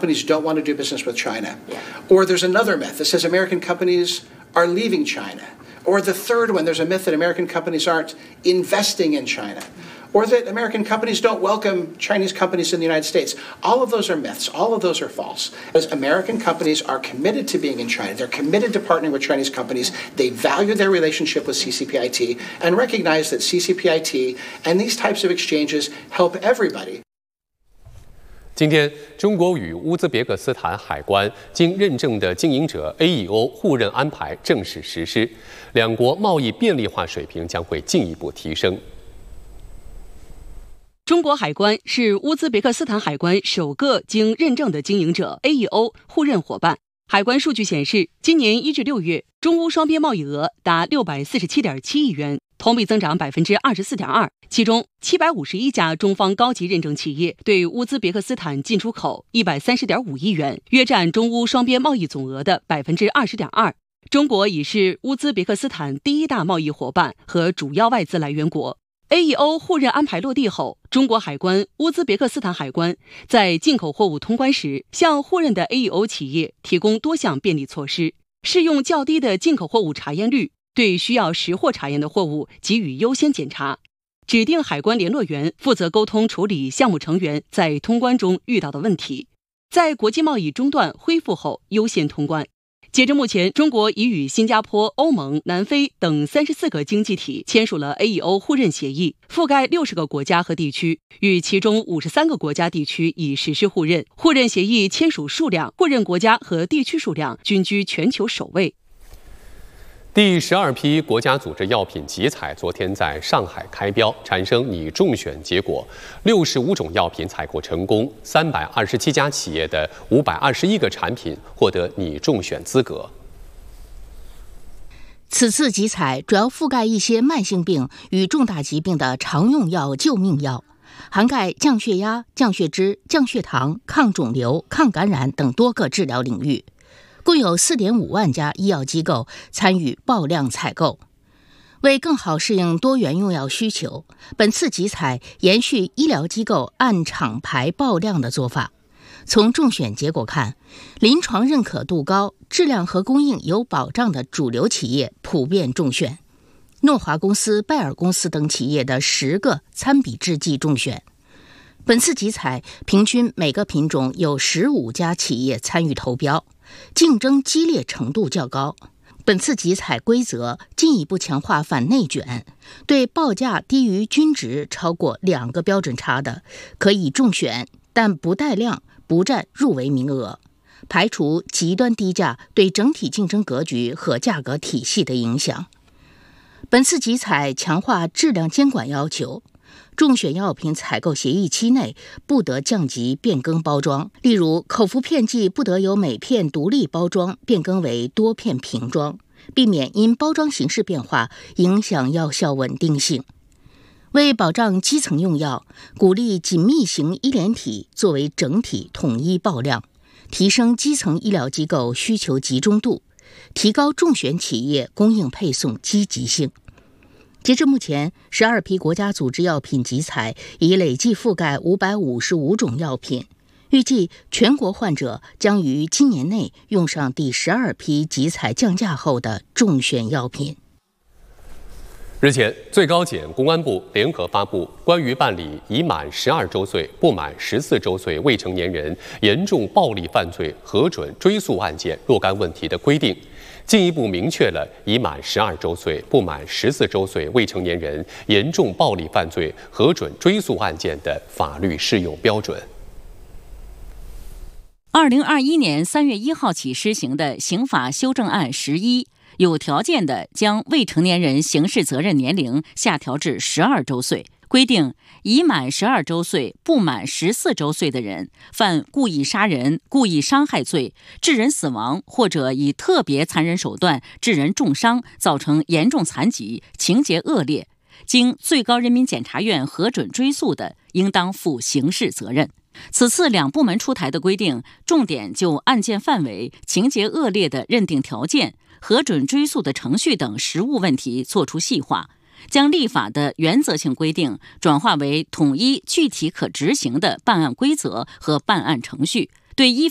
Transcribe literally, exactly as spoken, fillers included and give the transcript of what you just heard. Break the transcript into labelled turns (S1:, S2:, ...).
S1: companies don't want to do business with China. Yeah. Or there's another myth that says American companies are leaving China. Or the third one, there's a myth that American companies aren't investing in China. Or that American companies don't welcome Chinese companies in the United States. All of those are myths. All of those are false. Because American companies are committed to being in China. They're committed to partnering with Chinese companies. They value their relationship with C C P I T and recognize that C C P I T and these types of exchanges help everybody.
S2: 今天，中国与乌兹别克斯坦海关经认证的经营者 A E O 互认安排正式实施，两国贸易便利化水平将会进一步提升。
S3: 中国海关是乌兹别克斯坦海关首个经认证的经营者 A E O 互认伙伴。海关数据显示，今年一至六月，中乌双边贸易额达六百四十七点七亿元，同比增长百分之二十四点二。其中，七百五十一家中方高级认证企业对乌兹别克斯坦进出口一百三十点五亿元，约占中乌双边贸易总额的百分之二十点二。中国已是乌兹别克斯坦第一大贸易伙伴和主要外资来源国。A E O 互认安排落地后，中国海关、乌兹别克斯坦海关在进口货物通关时，向互认的 A E O 企业提供多项便利措施，适用较低的进口货物查验率，对需要实货查验的货物给予优先检查。指定海关联络员负责沟通处理项目成员在通关中遇到的问题，在国际贸易中断恢复后优先通关。截至目前，中国已与新加坡、欧盟、南非等三十四个经济体签署了 A E O 互认协议，覆盖六十个国家和地区，与其中五十三个国家地区已实施互认。互认协议签署数量、互认国家和地区数量均居全球首位。
S2: 第十二批国家组织药品集采昨天在上海开标，产生拟中选结果，六十五种药品采购成功，三百二十七家企业的五百二十一个产品获得拟中选资格。
S4: 此次集采主要覆盖一些慢性病与重大疾病的常用药、救命药，涵盖降血压、降血脂、降血糖、抗肿瘤、抗感染等多个治疗领域。共有 四点五万家医药机构参与爆量采购。为更好适应多元用药需求，本次集采延续医疗机构按厂牌爆量的做法。从中选结果看，临床认可度高、质量和供应有保障的主流企业普遍中选。诺华公司、拜耳公司等企业的十个参比制剂中选。本次集采平均每个品种有十五家企业参与投标，竞争激烈程度较高。本次集采规则进一步强化反内卷，对报价低于均值超过两个标准差的可以中选，但不带量，不占入围名额，排除极端低价对整体竞争格局和价格体系的影响。本次集采强化质量监管要求，中选药品采购协议期内不得降级变更包装，例如口服片剂不得由每片独立包装变更为多片瓶装，避免因包装形式变化影响药效稳定性。为保障基层用药，鼓励紧密型医联体作为整体统一报量，提升基层医疗机构需求集中度，提高中选企业供应配送积极性。截至目前，十二批国家组织药品集采已累计覆盖五百五十五种药品，预计全国患者将于今年内用上第十二批集采降价后的中选药品。
S2: 日前，最高检、公安部联合发布关于办理已满十二周岁不满十四周岁未成年人严重暴力犯罪核准追诉案件若干问题的规定，进一步明确了已满十二周岁不满十四周岁未成年人严重暴力犯罪核准追诉案件的法律适用标准。
S5: 二零二一年三月一号起施行的刑法修正案十一，有条件的将未成年人刑事责任年龄下调至十二周岁，规定已满十二周岁不满十四周岁的人犯故意杀人、故意伤害罪、致人死亡或者以特别残忍手段致人重伤，造成严重残疾，情节恶劣，经最高人民检察院核准追诉的，应当负刑事责任。此次两部门出台的规定，重点就案件范围、情节恶劣的认定条件、核准追诉的程序等实务问题作出细化，将立法的原则性规定转化为统一具体可执行的办案规则和办案程序，对依法